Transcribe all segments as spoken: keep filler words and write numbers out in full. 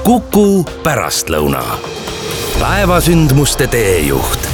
Kuku pärastlõuna. Päevasündmuste teejuht.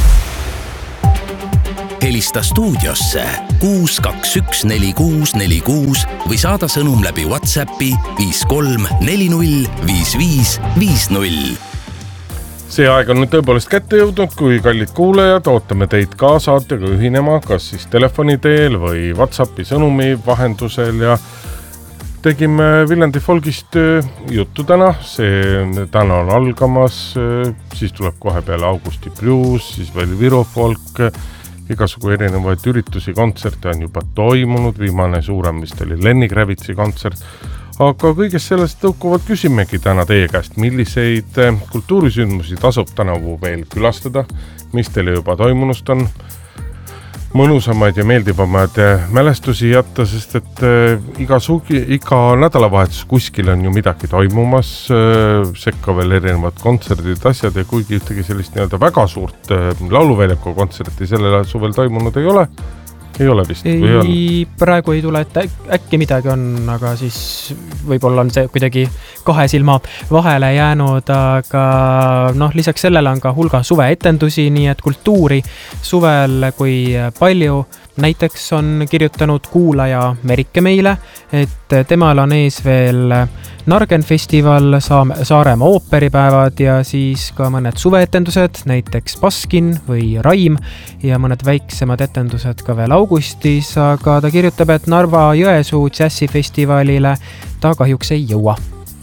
Helista stuudiosse kuus kaks üks neli kuus neli kuus või saada sõnum läbi WhatsAppi viis kolm neli null viis viis viis null. See aeg on nüüd tõepoolest kätte jõudnud, kui kallid kuulajad, ootame teid ka saatega ühinema, kas siis telefoni teel või WhatsAppi sõnumi vahendusel ja tegime Viljandi folgist juttu täna. See täna on algamas, siis tuleb kohe peale Augusti Blues, siis veel Viru folk, igasugu erinevaid üritusi, kontserte on juba toimunud, viimane suurem vist oli Lenny Kravitsi kontsert. Aga kõigest sellest tõukuvad küsimegi täna teie käest, milliseid kultuurisündmusi tasub tänavu veel külastada, mis teile juba toimunust on, mõnusamaid ja meeldivamaid mälestusi jätta, sest et iga, sugi, iga nädalavahetus kuskil on ju midagi toimumas, sekka veel erinevad kontserdid, asjad ja kuigi ühtegi sellist nii-öelda väga suurt lauluväljaku kontserti sellel suvel toimunud ei ole, ei ole vist ei, või on? Praegu ei tule, et äkki midagi on, aga siis võib-olla on see kuidagi kahe silma vahele jäänud, aga noh, lisaks sellele on ka hulga suveetendusi, nii et kultuuri suvel kui palju. Näiteks on kirjutanud kuulaja Merike meile, et temal on ees veel Nargen festival, Saaremaa ooperipäevad ja siis ka mõned suveetendused, näiteks Baskin või Raim ja mõned väiksemad etendused ka veel augustis, aga ta kirjutab, et Narva Jõesuu džässifestivalile ta kahjuks ei jõua.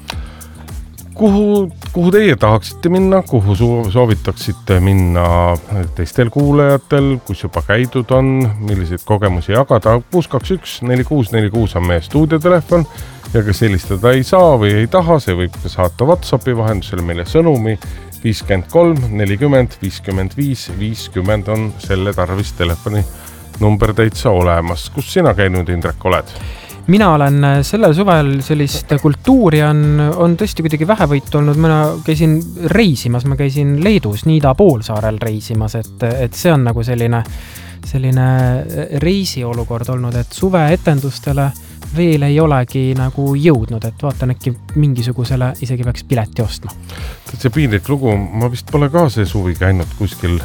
Kuhu, kuhu teie tahaksite minna, kuhu soovitaksite minna teistel kuulajatel, kus juba käidud on, milliseid kogemusi jagada? kuus kaks üks neli kuus neli kuus on meie stuudiotelefon ja kes helistada ei saa või ei taha, see võib saata WhatsAppi vahendusel meile sõnumi viiskümmend kolm nelikümmend viiskümmend viis viiskümmend on selle tarvis telefoni number täitsa olemas. Kus sina käinud, Indrek, oled? Mina olen sellel suvel sellist kultuuri on, on tõesti kuidagi vähevõitu olnud. Mina käisin reisimas, ma käisin Leedus, Niida poolsaarel reisimas, et, et see on nagu selline, selline reisiolukord olnud, et suve etendustele veel ei olegi nagu jõudnud, et vaatan äkki mingisugusele isegi peaks pileti ostma. See piinlik lugu, ma vist pole ka see suvi käinud kuskil,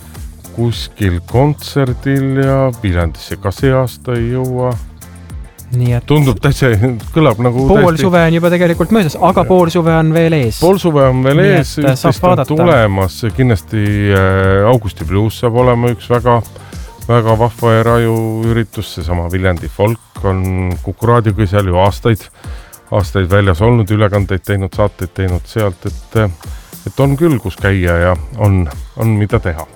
kuskil kontserdil ja Viljandisse ka see aasta ei jõua. Nii et tundub täitsa, kõlab nagu pool täiesti... suve on juba tegelikult möödas, aga pool suve on veel ees. Pool suve on veel Nii ees, ühtest on tulemas. Kindlasti Augusti Blues saab olema üks väga, väga vahva ja raju üritus. Seesama Viljandi folk on Kuku raadioga seal ju aastaid, aastaid väljas olnud, ülekandeid teinud, saateid teinud sealt, et, et on küll, kus käia ja on, on mida teha.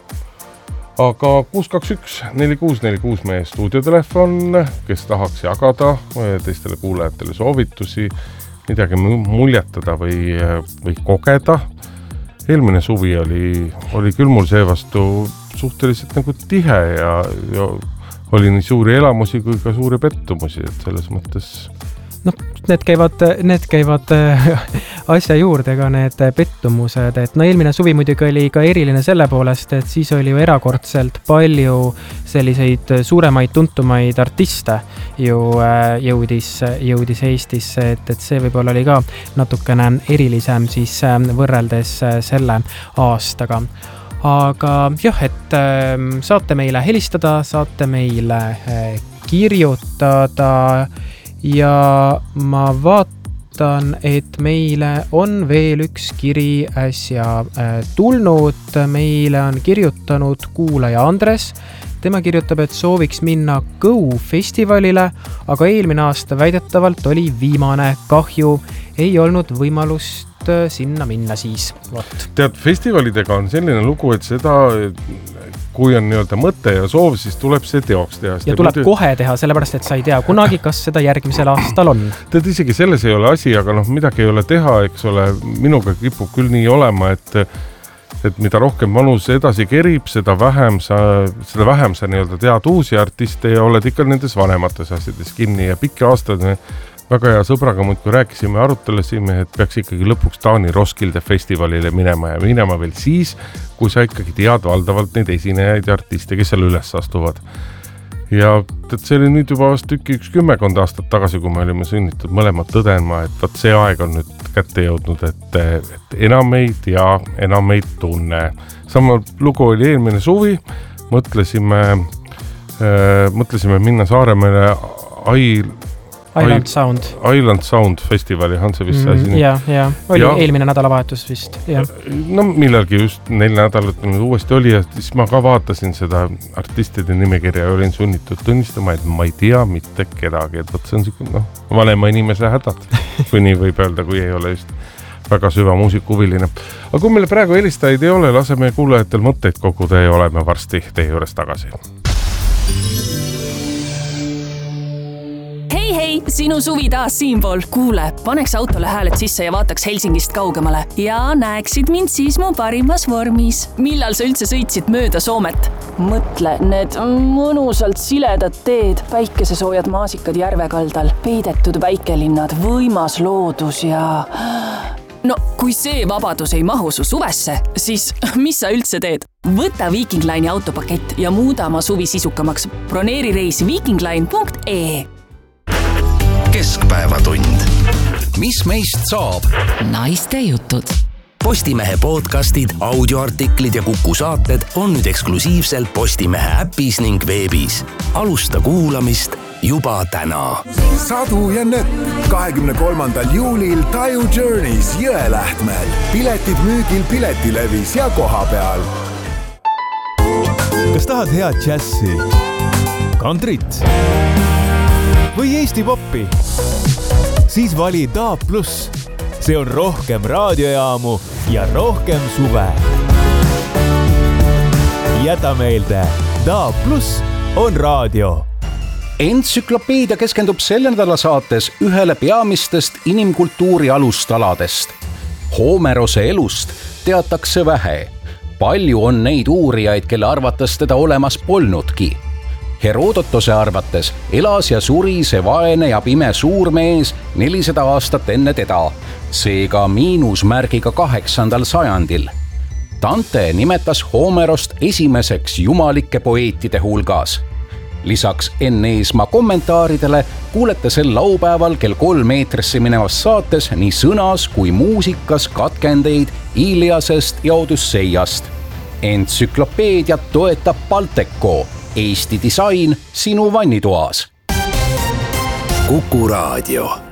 Aga kuus kaks üks neli kuus neli kuus meie stuudiotelefon, kes tahaks jagada teistele kuulajatele soovitusi, midagi muljetada või, või kogeda. Eelmine suvi oli, oli küll mul seevastu suhteliselt nagu tihe ja, ja oli nii suuri elamusi kui ka suuri pettumusi, et selles mõttes... No, need käivad, need käivad asja juurde ka need pettumused, et no eelmine suvi muidugi oli ka eriline selle poolest, et siis oli ju erakordselt palju selliseid suuremaid tuntumaid artiste ju jõudis, jõudis Eestisse, et, et see võib-olla oli ka natukene erilisem siis võrreldes selle aastaga. Aga jah, et saate meile helistada, saate meile kirjutada ja ma vaatan, et meile on veel üks kiri äsja tulnud. Meile on kirjutanud kuulaja Andres. Tema kirjutab, et sooviks minna Go festivalile, aga eelmine aasta väidetavalt oli viimane. Kahju, ei olnud võimalust sinna minna siis. Võt. Tead, festivalidega on selline lugu, et seda... kui on nii-öelda mõte ja soov, siis tuleb see teoks teha. Ja tuleb muidu... kohe teha, sellepärast, et sa ei tea kunagi, kas seda järgmisel aastal on. Tead, isegi selles ei ole asi, aga noh, midagi ei ole teha, eks ole, minuga kipub küll nii olema, et, et mida rohkem vanus edasi kerib, seda vähem sa, seda vähem sa nii-öelda tead uusi artiste ja oled ikka nendes vanemates asjades kinni ja pikki aastad me väga hea sõbraga muudkui rääkisime, arutelesime, et peaks ikkagi lõpuks Taani Roskilde festivalile minema ja minema veel siis, kui sa ikkagi tead valdavalt neid esinejaid ja artiste, kes seal üles astuvad. ja et see oli nüüd juba vast tükki üks kümmekond aastat tagasi, kui me olime sünnitud mõlemad tõdenma, et vaat see aeg on nüüd kätte jõudnud, et, et enam ei tea, enam ei tunne. Sama lugu oli eelmine suvi, mõtlesime, äh, mõtlesime minna Saaremäele Ai, Island Sound. Island Sound festivali, on see vist mm, asi? Ja, ja, oli ja, eelmine nädalavahetus vist. Ja. No millalgi just neil nädalat nüüd uuesti oli ja siis ma ka vaatasin seda artistide nimekirja ja olin sunnitud tunnistama, et ma ei tea mitte kedagi, et võt see on siuke, noh, vanema inimese hädad, kui nii võib öelda, kui ei ole just väga süva muusikuhuviline. Aga kui meil praegu helistajaid ei ole, laseme kuulajatel mõtteid koguda ja oleme varsti teie juures tagasi. Hei, hei, sinu suvi taas siinpool. Kuule, paneks autole hääled sisse ja vaataks Helsingist kaugemale. Ja näeksid mind siis mu parimas vormis. Millal sa üldse sõitsid mööda Soomet? Mõtle, need mõnusalt siledad teed, päikesesoojad maasikad järvekaldal, peidetud väikelinnad, võimas loodus ja... No, kui see vabadus ei mahu su suvesse, siis mis sa üldse teed? Võta Viking Line'i autopakett ja muuda oma suvi sisukamaks. Broneeri reis vikingline punkt ee. Keskpäevatund. Mis meist saab? Naiste jutud. Postimehe podcastid, audioartiklid ja Kuku saated on nüüd eksklusiivselt Postimehe äpis ning veebis. Alusta kuulamist juba täna. Sadu ja nöpp. kahekümne kolmandal juulil Taju Journeys Jõelähtmel. Piletid müügil Piletilevis ja koha peal. Kas tahad head džässi, kantrit või Eesti poppi? Siis vali D A B plus. See on rohkem raadiojaamu ja rohkem suve. Jäta meelde, D A B plus on raadio. Entsüklopeedia keskendub selle nädala saates ühele peamistest inimkultuuri alustaladest. Homerose elust teatakse vähe. Palju on neid uurijaid, kelle arvates teda olemas polnudki. Herodotose arvates elas ja suri see vaene ja pime suurmees nelisada aastat enne teda, seega miinusmärgiga kaheksandal sajandil. Dante nimetas Homerost esimeseks jumalike poeetide hulgas. Lisaks Enn Eesmaa kommentaaridele kuulete sel laupäeval kell kolm eetrisse minevas saates nii sõnas kui muusikas katkendeid Iliasest ja Odysseiast. Entsüklopeediat toetab Balteco, Eesti disain sinu vannitoas. Kuku raadio.